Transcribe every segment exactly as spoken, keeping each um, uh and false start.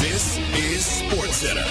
This is SportsCenter.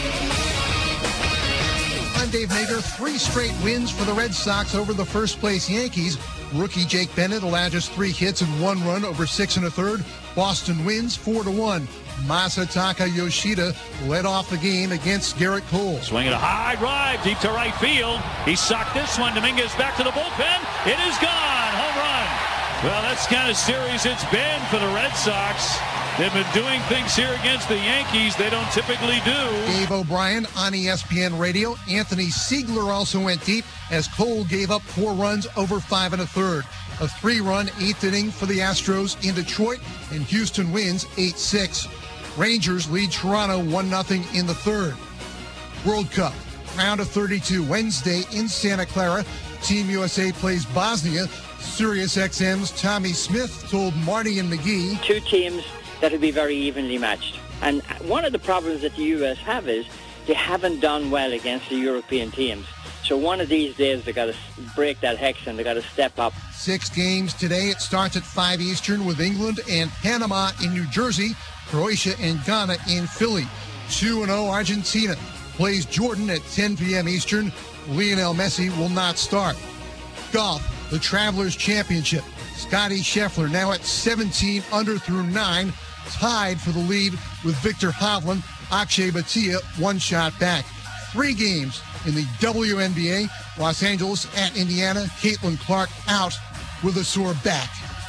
I'm Dave Nager. Three straight wins for the Red Sox over the first-place Yankees. Rookie Jake Bennett allowed just three hits and one run over six and a third. Boston wins four to one. Masataka Yoshida led off the game against Garrett Cole. Swinging a high drive deep to right field. He socked this one. Dominguez back to the bullpen. It is gone. Home run. Well, that's the kind of series it's been for the Red Sox. They've been doing things here against the Yankees they don't typically do. Dave O'Brien on E S P N Radio. Anthony Siegler also went deep as Cole gave up four runs over five and a third. A three-run eighth inning for the Astros in Detroit, and Houston wins eight six. Rangers lead Toronto one nothing in the third. World Cup, round of thirty-two, Wednesday in Santa Clara. Team U S A plays Bosnia. Sirius X M's Tommy Smith told Marty and McGee. Two teams that will be very evenly matched. And one of the problems that the U S have is they haven't done well against the European teams. So one of these days they've got to break that hex and they've got to step up. Six games today. It starts at five Eastern with England and Panama in New Jersey, Croatia and Ghana in Philly. two and oh Argentina plays Jordan at ten p.m. Eastern. Lionel Messi will not start. Golf, the Travelers Championship. Scotty Scheffler now at seventeen under through nine, tied for the lead with Victor Hovland. Akshay Bhatia one shot back. Three games in the W N B A. Los Angeles at Indiana. Caitlin Clark out with a sore back.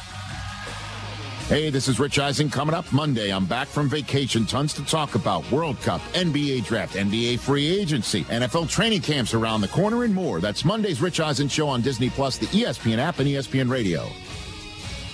Hey, this is Rich Eisen. Coming up Monday, I'm back from vacation. Tons to talk about. World Cup, N B A Draft, N B A Free Agency, N F L training camps around the corner, and more. That's Monday's Rich Eisen Show on Disney Plus, the E S P N app, and E S P N Radio.